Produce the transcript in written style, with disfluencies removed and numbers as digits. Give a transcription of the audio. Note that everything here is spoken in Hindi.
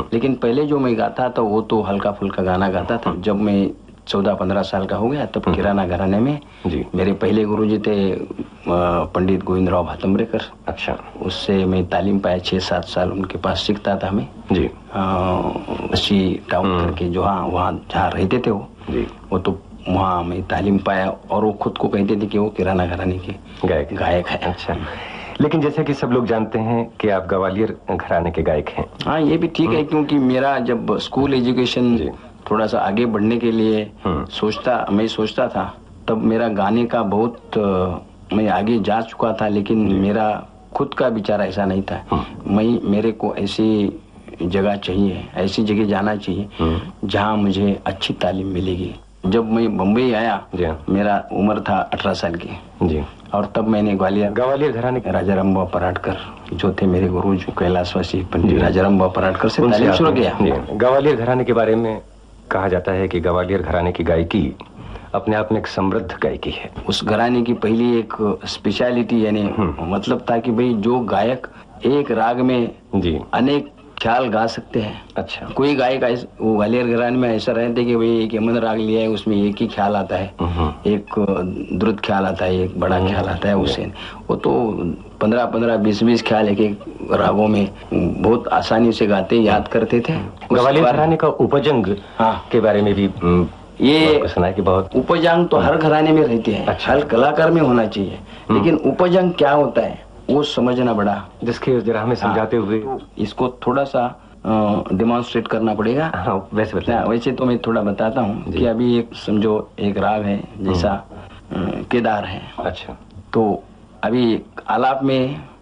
लेकिन पहले जो मैं गाता था वो तो हल्का फुल्का गाना गाता था। जब मैं 14-15 साल का हो गया तब किराना घराने में मेरे पहले गुरुजी थे पंडित गोविंदराव भातंब्रेकर। अच्छा। उससे मैं तालीम पाया, 6-7 साल उनके पास सीखता था मैं जी। अस्सी टाउन करके जो वहाँ जहाँ रहते थे वो तो वहाँ मैं तालीम पाया। और वो खुद को कहते थे कि वो किराना घराने के गायक है। अच्छा, लेकिन जैसे कि सब लोग जानते हैं कि आप ग्वालियर घराने के गायक हैं। हाँ, ये भी ठीक है, क्योंकि मेरा जब स्कूल एजुकेशन थोड़ा सा आगे बढ़ने के लिए मैं सोचता था, तब मेरा गाने का बहुत मैं आगे जा चुका था, लेकिन मेरा खुद का विचार ऐसा नहीं था। मेरे को ऐसी जगह चाहिए, ऐसी जगह जाना चाहिए जहाँ मुझे अच्छी तालीम मिलेगी। जब मैं बम्बई आया मेरा उम्र था 18 साल की और तब मैंने ग्वालियर घराने के राजा राम बाबा पराडकर जो थे मेरे गुरु, जो कैलाशवासी पंडित राजा राम बाबा पराडकर से तालीम शुरू किया। ग्वालियर घराने के बारे में कहा जाता है कि ग्वालियर घराने की गायकी अपने आप में एक समृद्ध गायकी है। उस घराने की पहली एक स्पेशलिटी यानी मतलब था कि भाई जो गायक एक राग में अनेक ख्याल गा सकते हैं। अच्छा। कोई गायक वो ग्वालियर घराने में ऐसा रहते कि भाई एक यमन राग लिया है, उसमें एक ही ख्याल आता है, एक द्रुत ख्याल आता है, एक बड़ा ख्याल आता है। उसे वो तो 15-15, 20-20 ख्याल एक रागों में बहुत आसानी से गाते, याद करते थे। ग्वालियर घराने का उपजंग के बारे में भी ये सुना है कि बहुत उपजंग तो हर घराने में रहते हैं। अच्छा। हर कलाकार में होना चाहिए, लेकिन उपजंग क्या होता है वो समझना बड़ा, जिसके जरा हमें समझाते हुए इसको थोड़ा सा डेमोन्स्ट्रेट करना पड़ेगा। वैसे तो मैं थोड़ा बताता हूँ कि अभी एक समझो एक राग है जैसा केदार है। अच्छा। तो अभी आलाप में